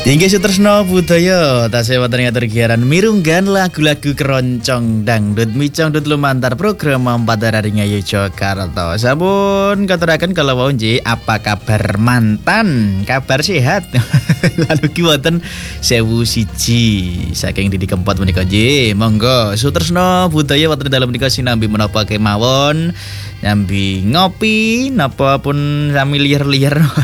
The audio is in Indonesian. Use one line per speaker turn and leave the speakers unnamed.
Inggih sutresna budaya tasih wonten ngatur giaran mirunggan lagu-lagu keroncong dangdut micongdut lumantar program Mampatara Ringayu Jakarta. Sampun katuraken kala wau nggih, apa kabar mantan? Kabar sehat. Lalu ki wonten 1001 saking Didi Kempot menika nggih. Monggo sutresna budaya wonten dalem menika sinambi menapa kemawon. Nyambi ngopi napa pun sami liyer-liyer